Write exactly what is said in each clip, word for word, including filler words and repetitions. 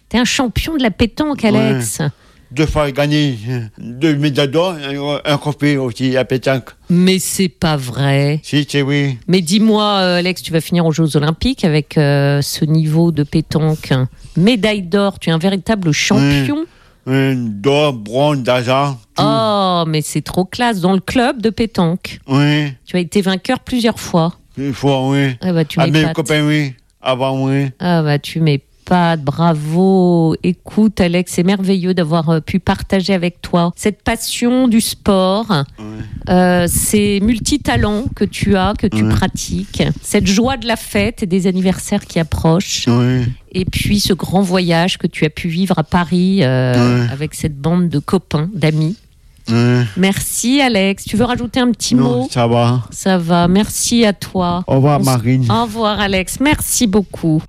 T'es un champion de la pétanque, Alex. Ouais. Deux fois gagné, deux médailles d'or, un trophée aussi à pétanque. Mais c'est pas vrai. Si, c'est oui. Mais dis-moi, euh, Alex, tu vas finir aux Jeux Olympiques avec euh, ce niveau de pétanque. Médaille d'or, tu es un véritable champion. Oui. D'or, bronze, d'argent. Tout. Oh, mais c'est trop classe. Dans le club de pétanque. Oui. Tu as été vainqueur plusieurs fois. Une fois, oui. Ah bah, tu à mes m'épates. copains, oui. Avant, oui. Ah bah, tu m'épates. Bravo. Écoute, Alex, c'est merveilleux d'avoir euh, pu partager avec toi cette passion du sport, Oui. euh, ces multitalents que tu as, que tu Oui. pratiques, cette joie de la fête et des anniversaires qui approchent. Oui. Et puis ce grand voyage que tu as pu vivre à Paris euh, Ouais. avec cette bande de copains, d'amis. Oui. Merci Alex. Tu veux rajouter un petit Non, mot ? ça va. Ça va. Merci à toi. Au revoir, On s- Marine. Au revoir Alex. Merci beaucoup.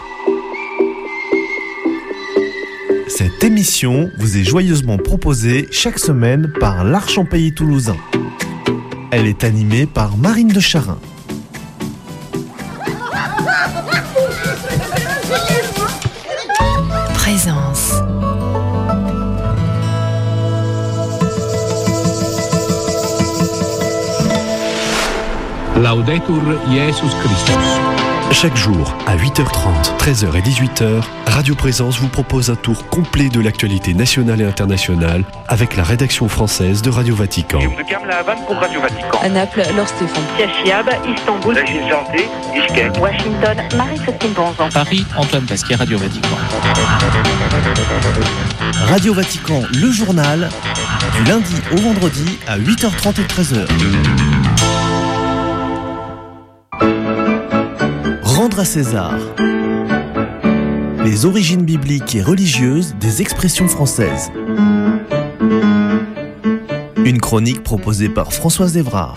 Cette émission vous est joyeusement proposée chaque semaine par l'Arche en Pays Toulousain. Elle est animée par Marine de Charin. Présence. Laudetur Jesus Christus. Chaque jour, à huit heures trente, treize heures et dix-huit heures, Radio Présence vous propose un tour complet de l'actualité nationale et internationale avec la rédaction française de Radio Vatican. La Havane pour Radio Vatican. À Naples, Laure Stéphane. Cachiab, Istanbul, La Chine Santé, Bishkek. Washington, Marie-Sophie Bonzan. Paris, Antoine Pasquier, Radio Vatican. Radio Vatican, le journal, du lundi au vendredi à huit heures trente et treize heures. Rendre à César. Les origines bibliques et religieuses des expressions françaises. Une chronique proposée par Françoise Évrard.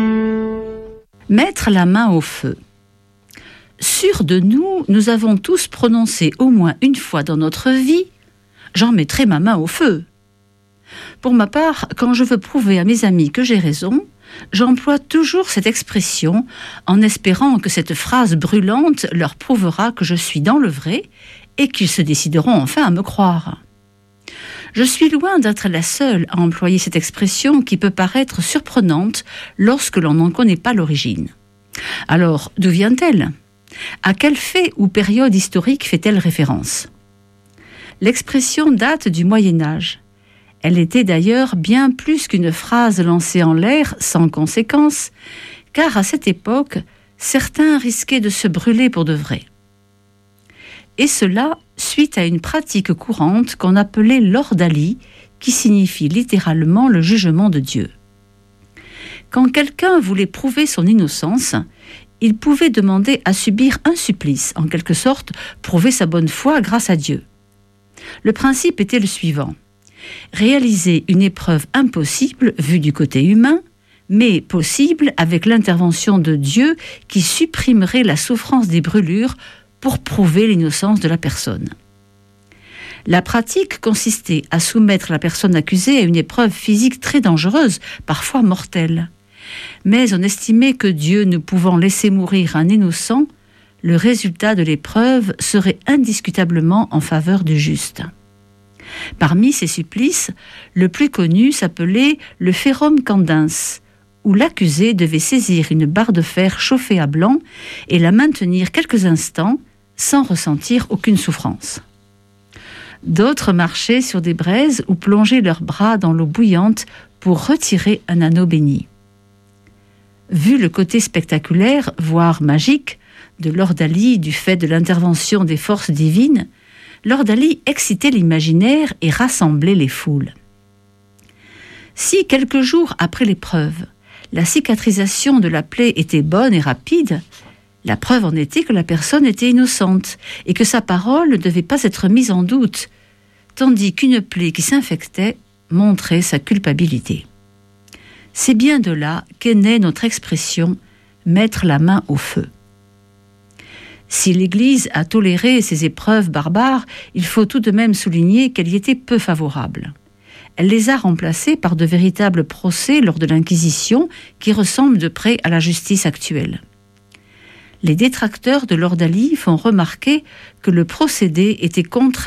Mettre la main au feu. Sûrs de nous, nous avons tous prononcé au moins une fois dans notre vie « J'en mettrai ma main au feu ». Pour ma part, quand je veux prouver à mes amis que j'ai raison, j'emploie toujours cette expression en espérant que cette phrase brûlante leur prouvera que je suis dans le vrai et qu'ils se décideront enfin à me croire. Je suis loin d'être la seule à employer cette expression qui peut paraître surprenante lorsque l'on n'en connaît pas l'origine. Alors, d'où vient-elle ? À quel fait ou période historique fait-elle référence ? L'expression date du Moyen-Âge. Elle était d'ailleurs bien plus qu'une phrase lancée en l'air sans conséquence, car à cette époque, certains risquaient de se brûler pour de vrai. Et cela suite à une pratique courante qu'on appelait l'ordalie, qui signifie littéralement le jugement de Dieu. Quand quelqu'un voulait prouver son innocence, il pouvait demander à subir un supplice, en quelque sorte prouver sa bonne foi grâce à Dieu. Le principe était le suivant. Réaliser une épreuve impossible vue du côté humain, mais possible avec l'intervention de Dieu qui supprimerait la souffrance des brûlures pour prouver l'innocence de la personne. La pratique consistait à soumettre la personne accusée à une épreuve physique très dangereuse, parfois mortelle. Mais on estimait que Dieu ne pouvant laisser mourir un innocent, le résultat de l'épreuve serait indiscutablement en faveur du juste. Parmi ces supplices, le plus connu s'appelait le ferum candens, où l'accusé devait saisir une barre de fer chauffée à blanc et la maintenir quelques instants sans ressentir aucune souffrance. D'autres marchaient sur des braises ou plongeaient leurs bras dans l'eau bouillante pour retirer un anneau béni. Vu le côté spectaculaire, voire magique, de l'ordalie du fait de l'intervention des forces divines, l'ordalie excitait l'imaginaire et rassemblait les foules. Si, quelques jours après l'épreuve, la cicatrisation de la plaie était bonne et rapide, la preuve en était que la personne était innocente et que sa parole ne devait pas être mise en doute, tandis qu'une plaie qui s'infectait montrait sa culpabilité. C'est bien de là qu'est née notre expression « mettre la main au feu ». Si l'Église a toléré ces épreuves barbares, il faut tout de même souligner qu'elle y était peu favorable. Elle les a remplacées par de véritables procès lors de l'Inquisition qui ressemblent de près à la justice actuelle. Les détracteurs de l'ordalie font remarquer que le procédé était contraint